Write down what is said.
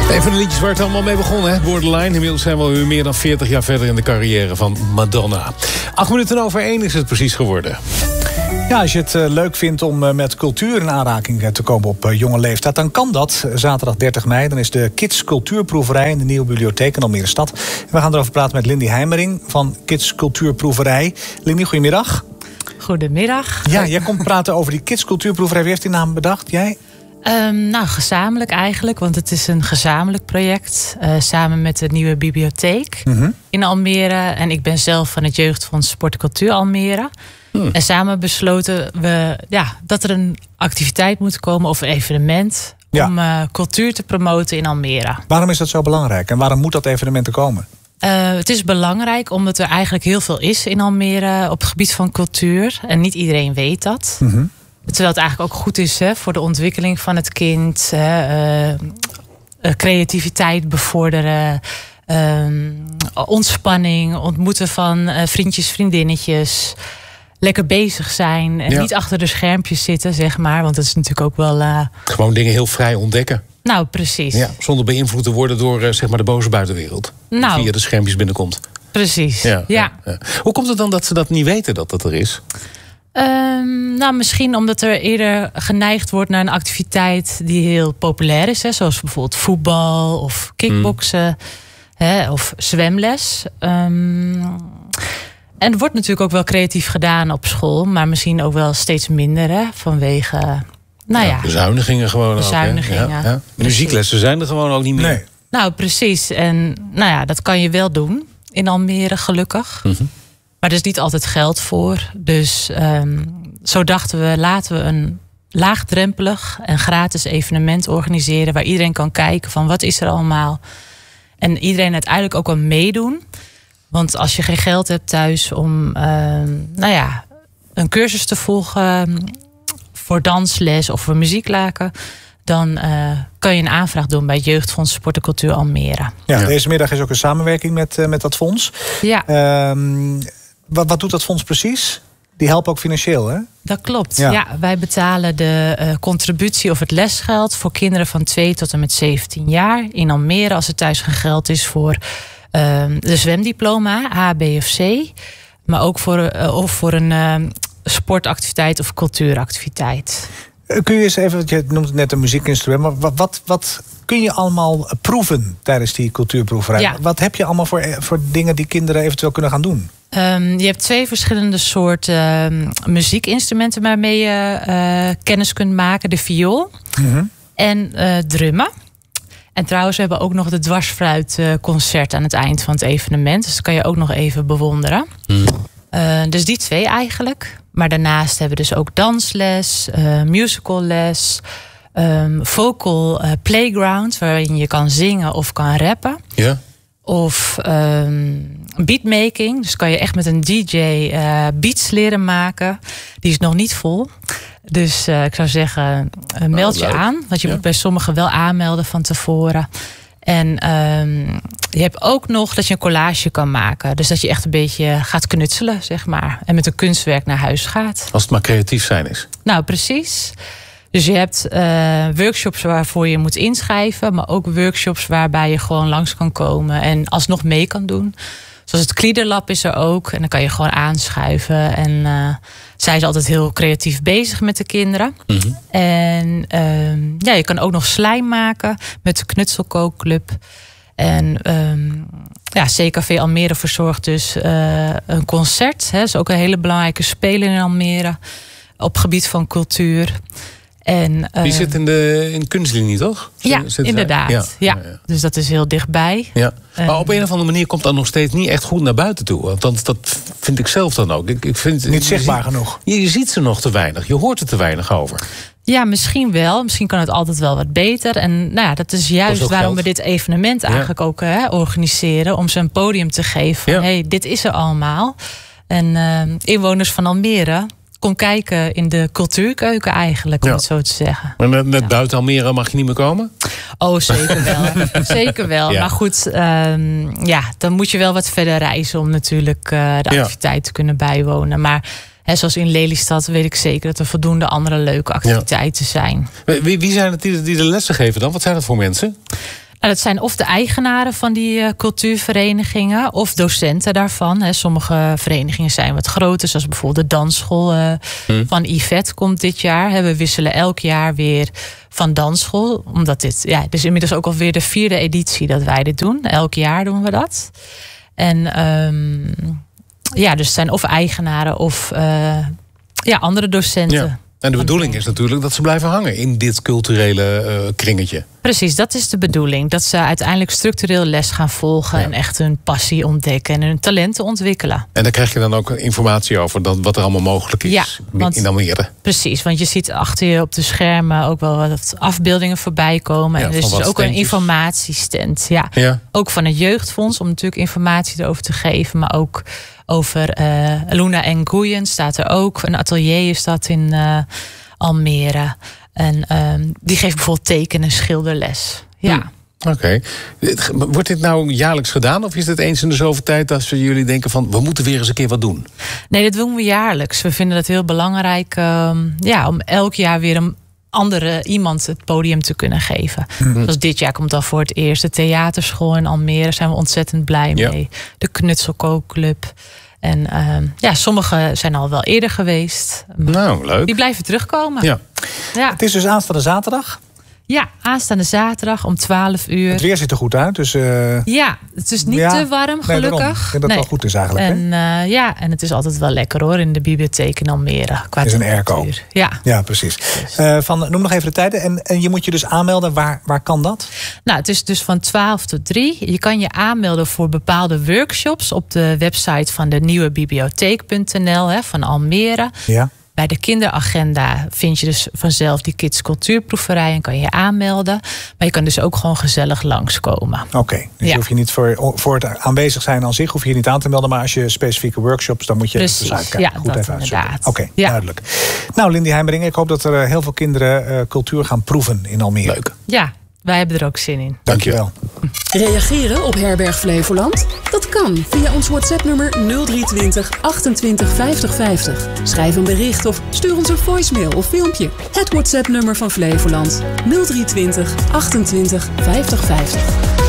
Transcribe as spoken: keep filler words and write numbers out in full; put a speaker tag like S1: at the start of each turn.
S1: Een van de liedjes waar het allemaal mee begon, hè? Borderline. Inmiddels zijn we al meer dan veertig jaar verder in de carrière van Madonna. Acht minuten over één is het precies geworden.
S2: Ja, als je het uh, leuk vindt om uh, met cultuur in aanraking uh, te komen op uh, jonge leeftijd, dan kan dat. Zaterdag dertig mei, dan is de Kids Cultuurproeverij in de Nieuwe Bibliotheek in Almere Stad. En we gaan erover praten met Lindy Heimering van Kids Cultuurproeverij. Lindy, goedemiddag.
S3: Goedemiddag.
S2: Ja, jij komt praten over die Kids Cultuurproeverij. Wie heeft die naam bedacht? Jij?
S3: Um, nou, gezamenlijk eigenlijk, want het is een gezamenlijk project. Uh, samen met de Nieuwe Bibliotheek mm-hmm. in Almere. En ik ben zelf van het Jeugdfonds Sport en Cultuur Almere. Hmm. En samen besloten we ja, dat er een activiteit moet komen of een evenement ja. om uh, cultuur te promoten in Almere.
S2: Waarom is dat zo belangrijk en waarom moet dat evenement er komen?
S3: Uh, het is belangrijk omdat er eigenlijk heel veel is in Almere op het gebied van cultuur. En niet iedereen weet dat. Mm-hmm. Terwijl het eigenlijk ook goed is hè, voor de ontwikkeling van het kind. Hè, uh, creativiteit bevorderen. Uh, ontspanning, ontmoeten van uh, vriendjes, vriendinnetjes. Lekker bezig zijn en ja. niet achter de schermpjes zitten, zeg maar. Want dat is natuurlijk ook wel... Uh...
S1: Gewoon dingen heel vrij ontdekken.
S3: Nou, precies.
S1: Ja, zonder beïnvloed te worden door uh, zeg maar de boze buitenwereld.
S3: Nou,
S1: die via de schermpjes binnenkomt.
S3: Precies, ja, ja.
S1: ja, ja. Hoe komt het dan dat ze dat niet weten dat dat er is?
S3: Um, nou, misschien omdat er eerder geneigd wordt naar een activiteit die heel populair is. Hè, zoals bijvoorbeeld voetbal of kickboksen mm. hè, of zwemles. Um, En er wordt natuurlijk ook wel creatief gedaan op school, maar misschien ook wel steeds minder, hè, vanwege, nou ja, ja
S1: bezuinigingen gewoon.
S3: Bezuinigingen.
S1: Ook, ja, ja. Muzieklessen zijn er gewoon ook niet meer. Nee.
S3: Nou, precies. En nou ja, dat kan je wel doen in Almere, gelukkig. Mm-hmm. Maar er is niet altijd geld voor. Dus um, zo dachten we, laten we een laagdrempelig en gratis evenement organiseren waar iedereen kan kijken van wat is er allemaal. En iedereen uiteindelijk ook kan meedoen. Want als je geen geld hebt thuis om uh, nou ja, een cursus te volgen voor dansles of voor muzieklaken, dan uh, kan je een aanvraag doen bij het Jeugdfonds Sport en Cultuur Almere.
S2: Ja, ja. Deze middag is ook een samenwerking met, uh, met dat fonds.
S3: Ja.
S2: Um, wat, wat doet dat fonds precies? Die helpen ook financieel, hè?
S3: Dat klopt. Ja, ja wij betalen de uh, contributie of het lesgeld voor kinderen van twee tot en met zeventien jaar in Almere als er thuis geen geld is voor Uh, de zwemdiploma, A, B of C. Maar ook voor, uh, of voor een uh, sportactiviteit of cultuuractiviteit.
S2: Kun je eens even, je noemt het net een muziekinstrument, maar wat, wat, wat kun je allemaal proeven tijdens die cultuurproeverij? Ja. Wat heb je allemaal voor, voor dingen die kinderen eventueel kunnen gaan doen?
S3: Um, je hebt twee verschillende soorten uh, muziekinstrumenten waarmee je uh, kennis kunt maken. De viool mm-hmm. en uh, drummen. En trouwens, we hebben ook nog de dwarsfluitconcert aan het eind van het evenement. Dus dat kan je ook nog even bewonderen. Mm. Uh, dus die twee eigenlijk. Maar daarnaast hebben we dus ook dansles, uh, musicalles, um, vocal uh, playground, waarin je kan zingen of kan rappen.
S1: Ja.
S3: Of um, beatmaking. Dus kan je echt met een D J uh, beats leren maken. Die is nog niet vol. Dus uh, ik zou zeggen, uh, meld oh, je aan. Want je ja. moet bij sommigen wel aanmelden van tevoren. En um, je hebt ook nog dat je een collage kan maken. Dus dat je echt een beetje gaat knutselen, zeg maar. En met een kunstwerk naar huis gaat.
S1: Als het maar creatief zijn is.
S3: Nou, precies. Dus je hebt uh, workshops waarvoor je moet inschrijven. Maar ook workshops waarbij je gewoon langs kan komen. En alsnog mee kan doen. Zoals het Kliederlab is er ook. En dan kan je gewoon aanschuiven. En uh, zij is altijd heel creatief bezig met de kinderen. Mm-hmm. En uh, ja, je kan ook nog slijm maken met de Knutselkookclub. En um, ja, C K V Almere verzorgt dus uh, een concert. Dat is ook een hele belangrijke speler in Almere. Op gebied van cultuur. En, uh,
S1: die zit in de in kunstlinie, toch?
S3: Ja,
S1: zit
S3: inderdaad. Ja. Ja. Ja, ja. Dus dat is heel dichtbij.
S1: Ja. Maar um, op een of andere manier komt dat nog steeds niet echt goed naar buiten toe. Want dat, dat vind ik zelf dan ook. Ik, ik vind,
S2: niet zichtbaar
S1: ziet,
S2: genoeg.
S1: Je, je ziet ze nog te weinig. Je hoort er te weinig over.
S3: Ja, misschien wel. Misschien kan het altijd wel wat beter. En nou ja, dat is juist dat is waarom geld. we dit evenement eigenlijk ja. ook hè, organiseren. Om ze een podium te geven. Van, ja. hey, dit is er allemaal. En uh, inwoners van Almere, kom kijken in de cultuurkeuken eigenlijk, om ja. het zo te zeggen.
S1: Maar net, net ja. buiten Almere mag je niet meer komen?
S3: Oh, zeker wel. zeker wel. Ja. Maar goed, um, ja, dan moet je wel wat verder reizen om natuurlijk uh, de activiteit ja. te kunnen bijwonen. Maar hè, zoals in Lelystad weet ik zeker dat er voldoende andere leuke activiteiten ja. zijn.
S1: Wie, wie zijn het die, die de lessen geven dan? Wat zijn dat voor mensen?
S3: Dat zijn of de eigenaren van die uh, cultuurverenigingen of docenten daarvan. Hè. Sommige verenigingen zijn wat groter, zoals bijvoorbeeld de dansschool uh, hmm. van Yvette komt dit jaar. We wisselen elk jaar weer van dansschool. Omdat dit, ja, dit is inmiddels ook alweer de vierde editie dat wij dit doen. Elk jaar doen we dat. En um, ja, dus het zijn of eigenaren of uh, ja, andere docenten.
S1: Ja. En de bedoeling is natuurlijk dat ze blijven hangen in dit culturele uh, kringetje.
S3: Precies, dat is de bedoeling. Dat ze uiteindelijk structureel les gaan volgen. Ja. En echt hun passie ontdekken en hun talenten ontwikkelen.
S1: En daar krijg je dan ook informatie over dat, wat er allemaal mogelijk is
S3: ja, want,
S1: in Almere.
S3: Precies, want je ziet achter je op de schermen ook wel wat afbeeldingen voorbij komen. Ja, en dus is ook standjes. Een informatiestand. Ja. Ja. Ook van het Jeugdfonds om natuurlijk informatie erover te geven. Maar ook over uh, Luna Nguyen staat er ook. Een atelier is dat in uh, Almere. En um, die geeft bijvoorbeeld teken- en schilderles. Ja.
S1: Oké. Okay. Wordt dit nou jaarlijks gedaan? Of is het eens in de zoveel tijd dat jullie denken van we moeten weer eens een keer wat doen?
S3: Nee, dat doen we jaarlijks. We vinden het heel belangrijk um, ja, om elk jaar weer een andere iemand het podium te kunnen geven. Mm-hmm. Zoals dit jaar komt al voor het eerst de theaterschool in Almere. Daar zijn we ontzettend blij mee. Ja. De Knutselkookclub. En uh, ja, sommigen zijn al wel eerder geweest.
S1: Nou, leuk.
S3: Die blijven terugkomen.
S2: Ja. Ja. Het is dus aanstaande zaterdag?
S3: Ja, aanstaande zaterdag om twaalf uur.
S2: Het weer ziet er goed uit. Dus, uh...
S3: ja, het is niet ja, te warm, gelukkig.
S2: Nee, ik denk dat het
S3: nee.
S2: wel goed is eigenlijk.
S3: En, uh, ja, en het is altijd wel lekker hoor, in de bibliotheek in Almere.
S2: Het is een airco.
S3: Ja.
S2: Ja, precies. Uh, van, noem nog even de tijden. En, en je moet je dus aanmelden. Waar, waar kan dat?
S3: Nou, het is dus van twaalf tot drie. Je kan je aanmelden voor bepaalde workshops op de website van de nieuwe bibliotheek punt n l hè, van Almere. Ja. Bij de kinderagenda vind je dus vanzelf die Kids Cultuurproeverij en kan je je aanmelden. Maar je kan dus ook gewoon gezellig langskomen.
S2: Oké, okay, dus ja. je hoeft je niet voor, voor het aanwezig zijn aan zich hoef je je niet aan te melden. Maar als je specifieke workshops, dan moet je
S3: Precies,
S2: dus uitkijken.
S3: Ja,
S2: goed
S3: dat
S2: even uitzoeken.
S3: Oké,
S2: okay,
S3: ja.
S2: duidelijk. Nou, Lindy Heimering, ik hoop dat er heel veel kinderen uh, cultuur gaan proeven in Almere.
S1: Leuk.
S3: Ja, wij hebben er ook zin in.
S2: Dankjewel.
S4: Reageren op Herberg Flevoland? Dat kan via ons WhatsApp-nummer nul drie twintig achtentwintig vijftig vijftig. Schrijf een bericht of stuur ons een voicemail of filmpje. Het WhatsApp-nummer van Flevoland nul drie twintig achtentwintig vijftig vijftig.